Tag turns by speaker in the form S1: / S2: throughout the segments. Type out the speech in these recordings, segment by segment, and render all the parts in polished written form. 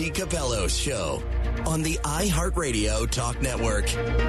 S1: Richie Capello's show on the iHeartRadio Talk Network.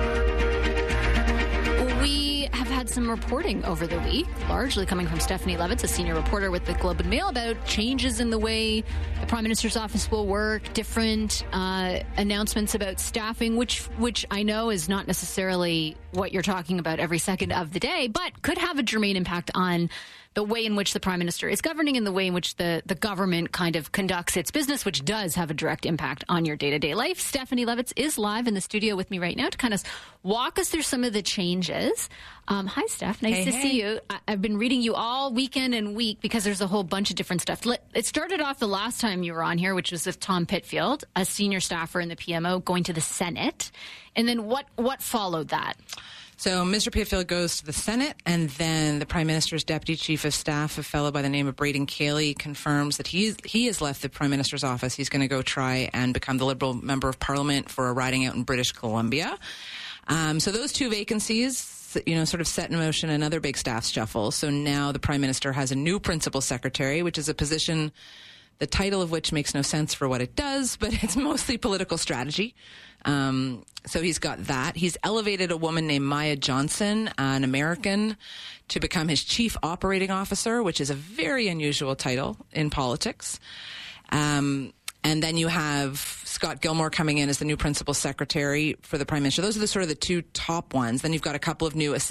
S2: We have had some reporting over the week, largely coming from Stephanie Levitz, a senior reporter with the Globe and Mail, about changes in the way the Prime Minister's office will work, different announcements about staffing, which I know is not necessarily what you're talking about every second of the day, but could have a germane impact on the way in which the Prime Minister is governing and the way in which the government kind of conducts its business, which does have a direct impact on your day-to-day life. Stephanie Levitz is live in the studio with me right now to kind of walk us through some of the changes. Hi, Steph. Nice to see you. I've been reading you all weekend and week because there's a whole bunch of different stuff. It started off the last time you were on here, which was with Tom Pitfield, a senior staffer in the PMO, going to the Senate. And then what followed that?
S3: So Mr. Pitfield goes to the Senate, and then the Prime Minister's Deputy Chief of Staff, a fellow by the name of Braden Cayley, confirms that he has left the Prime Minister's office. He's going to go try and become the Liberal Member of Parliament for a riding out in British Columbia. So those two vacancies, sort of set in motion another big staff shuffle. So now the Prime Minister has a new Principal Secretary, which is a position, the title of which makes no sense for what it does, but it's mostly political strategy. So he's got that. He's elevated a woman named Maya Johnson, an American, to become his Chief Operating Officer, which is a very unusual title in politics. And then you have Scott Gilmore coming in as the new Principal Secretary for the Prime Minister. Those are the two top ones. Then you've got a couple of new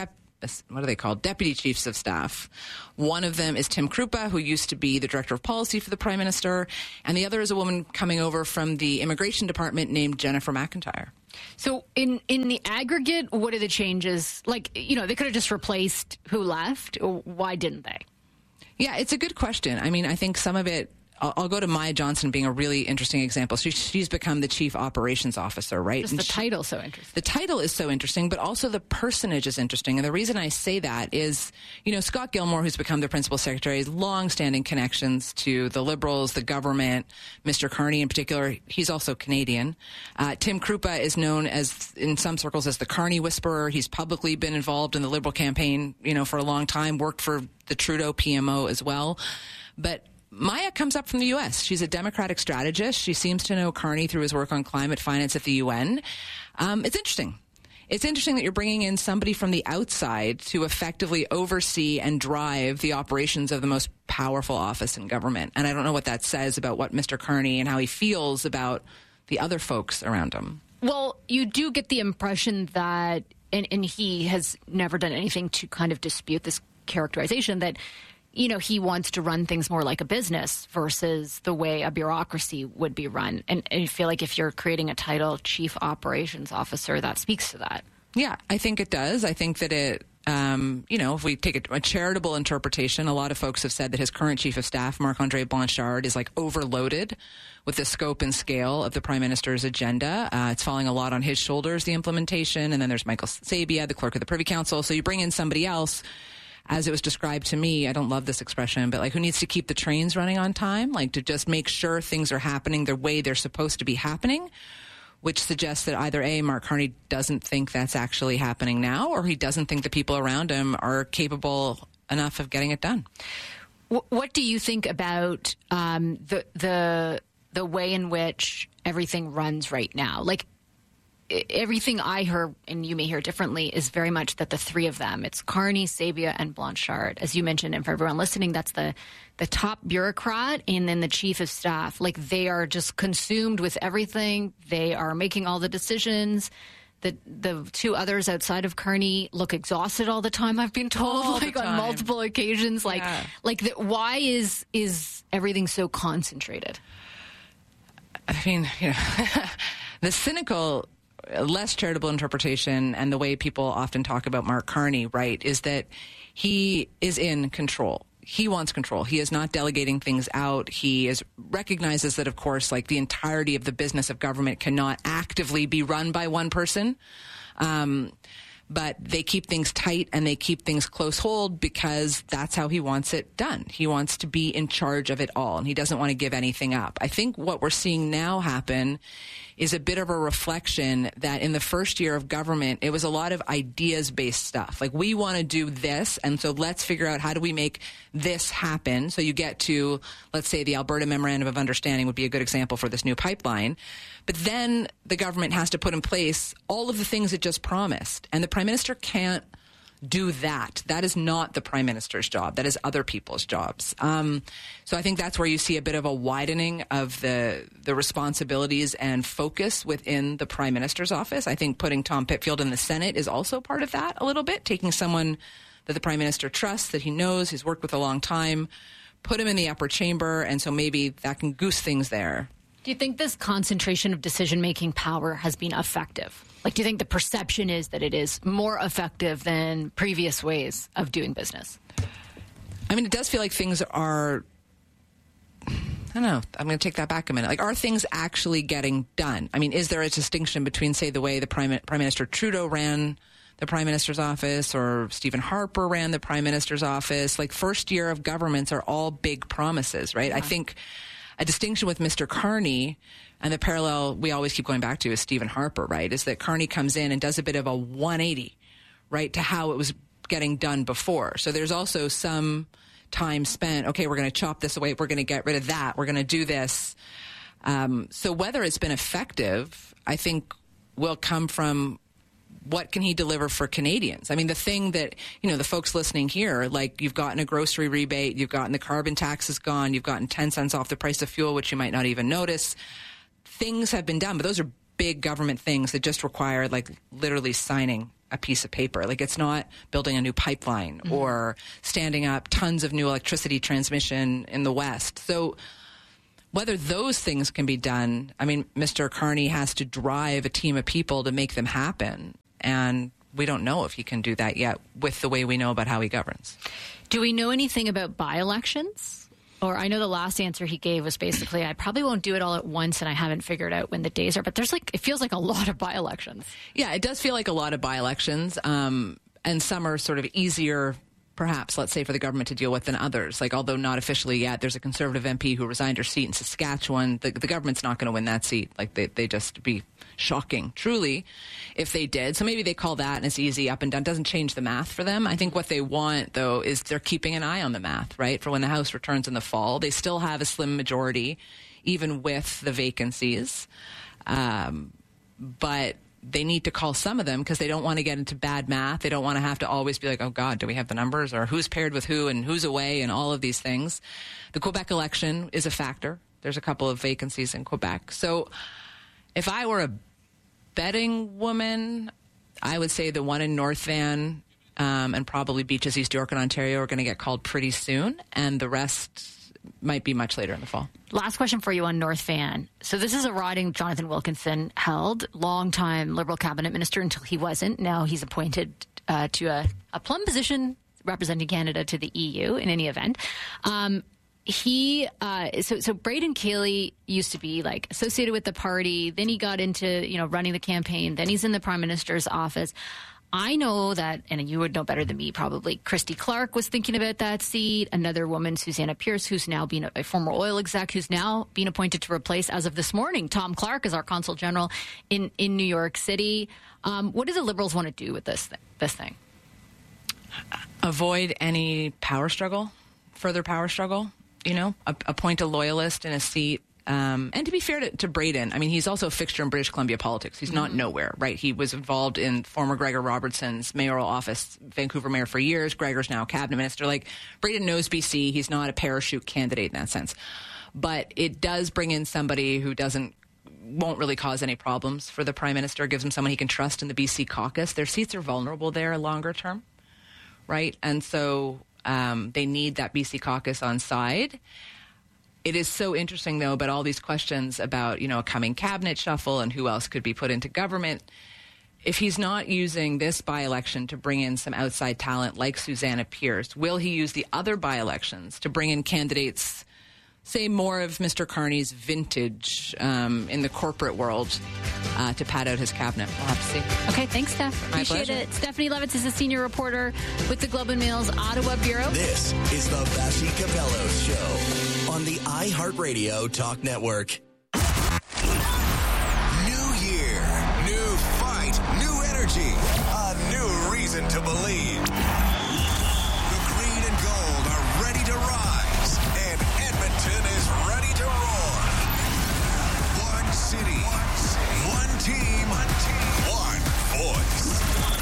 S3: Deputy Chiefs of Staff. One of them is Tim Krupa, who used to be the Director of Policy for the Prime Minister. And the other is a woman coming over from the Immigration Department named Jennifer McIntyre.
S2: So in the aggregate, what are the changes? They could have just replaced who left. Why didn't they?
S3: Yeah, it's a good question. I mean, I think some of it, I'll go to Maya Johnson being a really interesting example. She's become the Chief Operations Officer, right?
S2: Just the title's so interesting.
S3: The title is so interesting, but also the personage is interesting. And the reason I say that is, Scott Gilmore, who's become the Principal Secretary, has long-standing connections to the Liberals, the government, Mr. Carney in particular. He's also Canadian. Tim Krupa is known as, in some circles, as the Carney Whisperer. He's publicly been involved in the Liberal campaign, for a long time, worked for the Trudeau PMO as well. But Maya comes up from the U.S. She's a Democratic strategist. She seems to know Carney through his work on climate finance at the UN. It's interesting. It's interesting that you're bringing in somebody from the outside to effectively oversee and drive the operations of the most powerful office in government. And I don't know what that says about what Mr. Carney and how he feels about the other folks around him.
S2: Well, you do get the impression that, and he has never done anything to kind of dispute this characterization, that he wants to run things more like a business versus the way a bureaucracy would be run. And I feel like if you're creating a title, Chief Operations Officer, that speaks to that.
S3: Yeah, I think it does. I think that it, if we take a charitable interpretation, a lot of folks have said that his current Chief of Staff, Marc-Andre Blanchard, is overloaded with the scope and scale of the Prime Minister's agenda. It's falling a lot on his shoulders, the implementation. And then there's Michael Sabia, the Clerk of the Privy Council. So you bring in somebody else, as it was described to me, I don't love this expression, but who needs to keep the trains running on time, to just make sure things are happening the way they're supposed to be happening, which suggests that either A, Mark Carney doesn't think that's actually happening now, or he doesn't think the people around him are capable enough of getting it done.
S2: What do you think about the way in which everything runs right now? Everything I hear, and you may hear differently, is very much that the three of them, it's Carney, Sabia, and Blanchard. As you mentioned, and for everyone listening, that's the top bureaucrat and then the Chief of Staff. They are just consumed with everything. They are making all the decisions. The two others outside of Carney look exhausted all the time, I've been told, on multiple occasions. Why is everything so concentrated?
S3: I mean, the cynical, less charitable interpretation, and the way people often talk about Mark Carney, right, is that he is in control. He wants control. He is not delegating things out. He recognizes that, of course, the entirety of the business of government cannot actively be run by one person. But they keep things tight and they keep things close hold because that's how he wants it done. He wants to be in charge of it all, and he doesn't want to give anything up. I think what we're seeing now happen is a bit of a reflection that in the first year of government, it was a lot of ideas-based stuff. Like, we want to do this, and so let's figure out how do we make this happen. So you get to, let's say, the Alberta Memorandum of Understanding would be a good example for this new pipeline. But then the government has to put in place all of the things it just promised. And the Prime Minister can't do that. That is not the Prime Minister's job. That is other people's jobs. So I think that's where you see a bit of a widening of the responsibilities and focus within the Prime Minister's office. I think putting Tom Pitfield in the Senate is also part of that a little bit, taking someone that the Prime Minister trusts, that he knows, he's worked with a long time, put him in the upper chamber, and so maybe that can goose things there.
S2: Do you think this concentration of decision-making power has been effective? Like, do you think the perception is that it is more effective than previous ways of doing business?
S3: I mean, it does feel like things are, I don't know, I'm going to take that back a minute. Like, are things actually getting done? I mean, is there a distinction between, say, the way the Prime Minister Trudeau ran the Prime Minister's office or Stephen Harper ran the Prime Minister's office? Like, first year of governments are all big promises, right? Yeah. I think a distinction with Mr. Carney, and the parallel we always keep going back to is Stephen Harper, right, is that Carney comes in and does a bit of a 180, right, to how it was getting done before. So there's also some time spent, okay, we're going to chop this away, we're going to get rid of that, we're going to do this. So whether it's been effective, I think will come from what can he deliver for Canadians? I mean, the thing that, you know, the folks listening here, like, you've gotten a grocery rebate, you've gotten the carbon tax is gone, you've gotten 10 cents off the price of fuel, which you might not even notice. Things have been done, but those are big government things that just require, like, literally signing a piece of paper. Like, it's not building a new pipeline or standing up tons of new electricity transmission in the West. So whether those things can be done, I mean, Mr. Carney has to drive a team of people to make them happen. And we don't know if he can do that yet with the way we know about how he governs.
S2: Do we know anything about by-elections? Or I know the last answer he gave was basically, I probably won't do it all at once and I haven't figured out when the days are. But there's it feels like a lot of by-elections. Yeah,
S3: it does feel like a lot of by-elections. And some are sort of easier, perhaps, let's say, for the government to deal with than others. Like, although not officially yet, there's a Conservative MP who resigned her seat in Saskatchewan. The government's not going to win that seat. Like, they just be shocking, truly, if they did. So maybe they call that and it's easy, up and done. Doesn't change the math for them. I think what they want, though, is they're keeping an eye on the math, right? For when the House returns in the fall. They still have a slim majority, even with the vacancies. But they need to call some of them because they don't want to get into bad math. They don't want to have to always be like, oh, God, do we have the numbers? Or who's paired with who and who's away and all of these things. The Quebec election is a factor. There's a couple of vacancies in Quebec. So if I were a betting woman, I would say the one in North Van and probably Beaches, East York and Ontario are going to get called pretty soon. And the rest might be much later in the fall.
S2: Last question for you on North Van. So this is a riding Jonathan Wilkinson held, longtime Liberal cabinet minister until he wasn't. Now he's appointed to a plum position representing Canada to the EU in any event. So Braden Cayley used to be like associated with the party. Then he got into, running the campaign. Then he's in the Prime Minister's office. I know that, and you would know better than me probably, Christy Clark was thinking about that seat. Another woman, Susanna Pierce, who's now been a former oil exec, who's now being appointed to replace, as of this morning, Tom Clark as our Consul General in New York City. What do the Liberals want to do with this thing?
S3: Avoid any power struggle, further power struggle. Appoint a loyalist in a seat. And to be fair to Braden, I mean, he's also a fixture in British Columbia politics. He's not nowhere, right? He was involved in former Gregor Robertson's mayoral office, Vancouver mayor for years. Gregor's now cabinet minister. Like, Braden knows BC. He's not a parachute candidate in that sense. But it does bring in somebody who won't really cause any problems for the Prime Minister. Gives him someone he can trust in the BC caucus. Their seats are vulnerable there longer term, right? And so they need that BC caucus on side. It is so interesting, though, about all these questions about, a coming cabinet shuffle and who else could be put into government. If he's not using this by-election to bring in some outside talent like Susanna Pierce, will he use the other by-elections to bring in candidates say, more of Mr. Carney's vintage in the corporate world to pad out his cabinet. We'll have to see.
S2: Okay, thanks, Steph.
S3: My
S2: Appreciate
S3: pleasure.
S2: it. Stephanie Levitz is a senior reporter with the Globe and Mail's Ottawa Bureau.
S1: This is the Vassy Capello Show on the iHeartRadio Talk Network.
S4: New year, new fight, new energy, a new reason to believe. The green and gold are ready to rise, and Edmonton is ready to roar. One city, one team, one voice.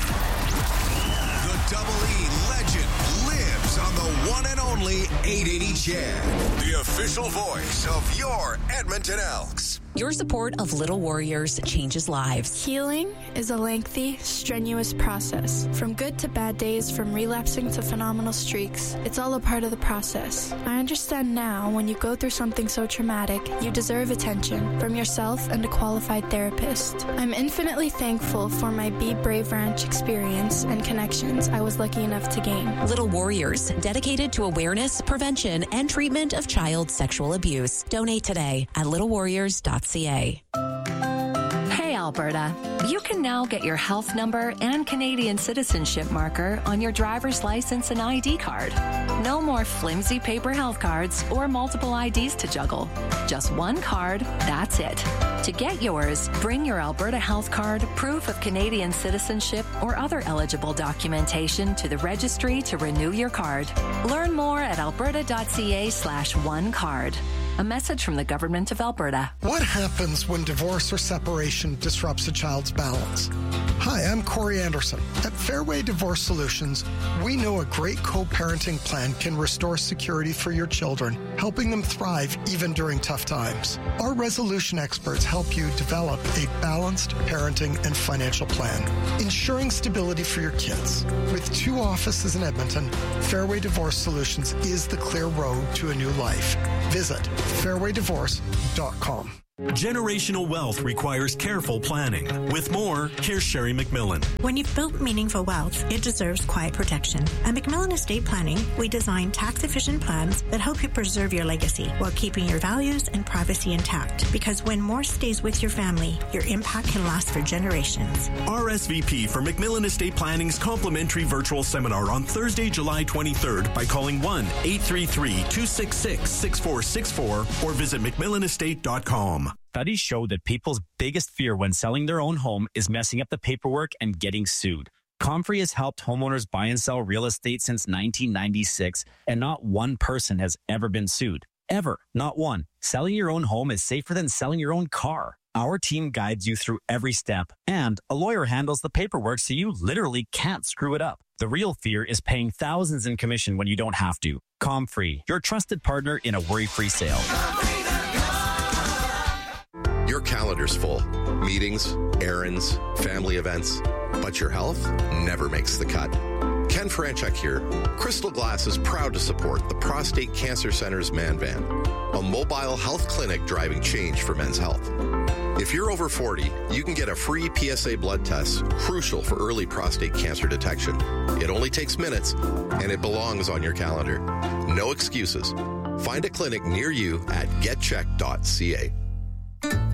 S4: The Double E legend lives on the one and only 880 CHED, the official voice of your Edmonton Elks.
S5: Your support of Little Warriors changes lives.
S6: Healing is a lengthy, strenuous process. From good to bad days, from relapsing to phenomenal streaks, it's all a part of the process. I understand now when you go through something so traumatic, you deserve attention from yourself and a qualified therapist. I'm infinitely thankful for my Be Brave Ranch experience and connections I was lucky enough to gain.
S5: Little Warriors, dedicated to awareness, prevention, and treatment of child sexual abuse. Donate today at littlewarriors.ca.
S7: Hey, Alberta. You can now get your health number and Canadian citizenship marker on your driver's license and ID card. No more flimsy paper health cards or multiple IDs to juggle. Just one card, that's it. To get yours, bring your Alberta health card, proof of Canadian citizenship, or other eligible documentation to the registry to renew your card. Learn more at alberta.ca/onecard. A message from the Government of Alberta.
S8: What happens when divorce or separation disrupts a child's balance? Hi, I'm Corey Anderson. At Fairway Divorce Solutions, we know a great co-parenting plan can restore security for your children, helping them thrive even during tough times. Our resolution experts help you develop a balanced parenting and financial plan, ensuring stability for your kids. With 2 offices in Edmonton, Fairway Divorce Solutions is the clear road to a new life. Visit fairwaydivorce.com.
S9: Generational wealth requires careful planning. With more, here's Sherry McMillan.
S10: When you've built meaningful wealth, it deserves quiet protection. At McMillan Estate Planning, we design tax-efficient plans that help you preserve your legacy while keeping your values and privacy intact. Because when more stays with your family, your impact can last for generations.
S9: RSVP for McMillan Estate Planning's complimentary virtual seminar on Thursday, July 23rd by calling 1-833-266-6464 or visit McMillanestate.com.
S11: Studies show that people's biggest fear when selling their own home is messing up the paperwork and getting sued. Comfrey has helped homeowners buy and sell real estate since 1996, and not one person has ever been sued. Ever. Not one. Selling your own home is safer than selling your own car. Our team guides you through every step, and a lawyer handles the paperwork so you literally can't screw it up. The real fear is paying thousands in commission when you don't have to. Comfrey, your trusted partner in a worry-free sale.
S12: Your calendar's full. Meetings, errands, family events. But your health never makes the cut. Ken Franchuk here. Crystal Glass is proud to support the Prostate Cancer Center's Man Van, a mobile health clinic driving change for men's health. If you're over 40, you can get a free PSA blood test, crucial for early prostate cancer detection. It only takes minutes, and it belongs on your calendar. No excuses. Find a clinic near you at getcheck.ca.